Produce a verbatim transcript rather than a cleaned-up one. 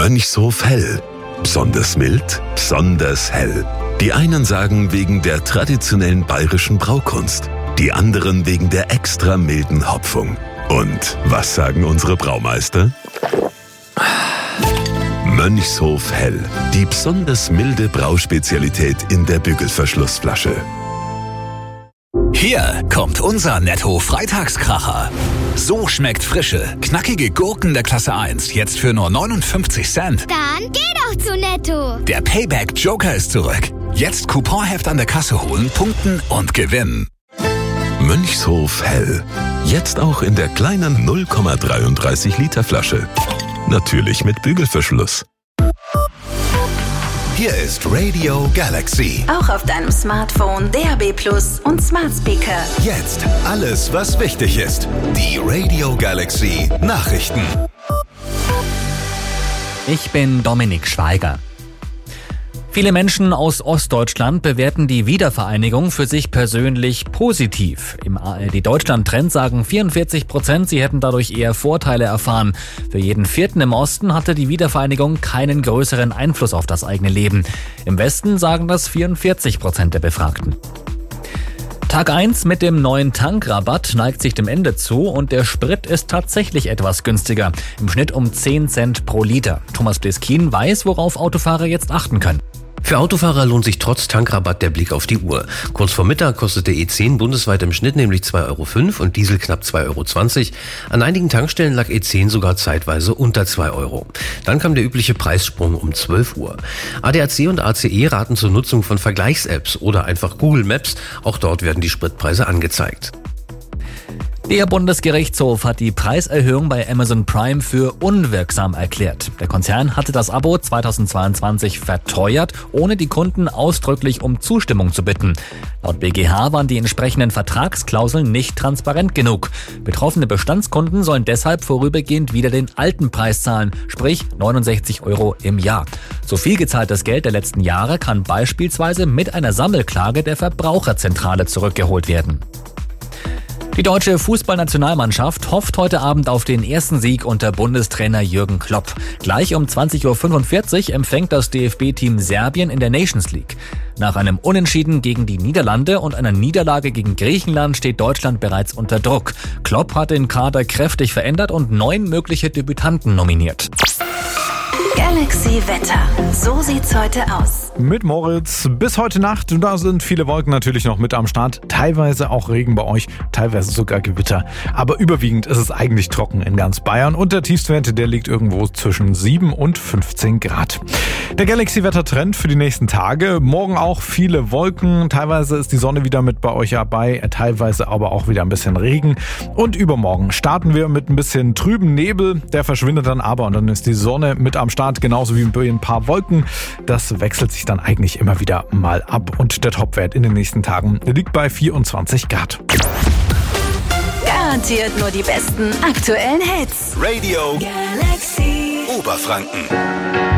Mönchshof Hell. Besonders mild, besonders hell. Die einen sagen wegen der traditionellen bayerischen Braukunst, die anderen wegen der extra milden Hopfung. Und was sagen unsere Braumeister? Mönchshof Hell, die besonders milde Brauspezialität in der Bügelverschlussflasche. Hier kommt unser Netto-Freitagskracher. So schmeckt frische, knackige Gurken der Klasse eins jetzt für nur neunundfünfzig Cent. Dann geh doch zu Netto. Der Payback-Joker ist zurück. Jetzt Couponheft an der Kasse holen, punkten und gewinnen. Mönchshof Hell. Jetzt auch in der kleinen null Komma dreiunddreißig Liter Flasche. Natürlich mit Bügelverschluss. Hier ist Radio Galaxy. Auch auf deinem Smartphone, D A B Plus und Smart Speaker. Jetzt alles, was wichtig ist. Die Radio Galaxy Nachrichten. Ich bin Dominik Schweiger. Viele Menschen aus Ostdeutschland bewerten die Wiedervereinigung für sich persönlich positiv. Im A R D-Deutschland-Trend sagen vierundvierzig Prozent, sie hätten dadurch eher Vorteile erfahren. Für jeden Vierten im Osten hatte die Wiedervereinigung keinen größeren Einfluss auf das eigene Leben. Im Westen sagen das vierundvierzig Prozent der Befragten. Tag eins mit dem neuen Tankrabatt neigt sich dem Ende zu und der Sprit ist tatsächlich etwas günstiger. Im Schnitt um zehn Cent pro Liter. Thomas Bleskin weiß, worauf Autofahrer jetzt achten können. Für Autofahrer lohnt sich trotz Tankrabatt der Blick auf die Uhr. Kurz vor Mittag kostete E zehn bundesweit im Schnitt nämlich zwei Euro fünf und Diesel knapp zwei Euro zwanzig. An einigen Tankstellen lag E zehn sogar zeitweise unter zwei Euro. Dann kam der übliche Preissprung um zwölf Uhr. A D A C und A C E raten zur Nutzung von Vergleichs-Apps oder einfach Google Maps. Auch dort werden die Spritpreise angezeigt. Der Bundesgerichtshof hat die Preiserhöhung bei Amazon Prime für unwirksam erklärt. Der Konzern hatte das Abo zweitausendzweiundzwanzig verteuert, ohne die Kunden ausdrücklich um Zustimmung zu bitten. Laut B G H waren die entsprechenden Vertragsklauseln nicht transparent genug. Betroffene Bestandskunden sollen deshalb vorübergehend wieder den alten Preis zahlen, sprich neunundsechzig Euro im Jahr. So viel gezahltes Geld der letzten Jahre kann beispielsweise mit einer Sammelklage der Verbraucherzentrale zurückgeholt werden. Die deutsche Fußballnationalmannschaft hofft heute Abend auf den ersten Sieg unter Bundestrainer Jürgen Klopp. Gleich um zwanzig Uhr fünfundvierzig empfängt das D F B-Team Serbien in der Nations League. Nach einem Unentschieden gegen die Niederlande und einer Niederlage gegen Griechenland steht Deutschland bereits unter Druck. Klopp hat den Kader kräftig verändert und neun mögliche Debütanten nominiert. Galaxy Wetter. So sieht's heute aus. Mit Moritz bis heute Nacht. Da sind viele Wolken natürlich noch mit am Start. Teilweise auch Regen bei euch, teilweise sogar Gewitter. Aber überwiegend ist es eigentlich trocken in ganz Bayern. Und der Tiefstwert, der liegt irgendwo zwischen sieben und fünfzehn Grad. Der Galaxy-Wetter-Trend für die nächsten Tage. Morgen auch viele Wolken. Teilweise ist die Sonne wieder mit bei euch dabei. Teilweise aber auch wieder ein bisschen Regen. Und übermorgen starten wir mit ein bisschen trüben Nebel. Der verschwindet dann aber und dann ist die Sonne mit am Start. Genauso wie ein paar Wolken. Das wechselt sich dann eigentlich immer wieder mal ab. Und der Topwert in den nächsten Tagen liegt bei vierundzwanzig Grad. Garantiert nur die besten aktuellen Hits. Radio Galaxy Oberfranken.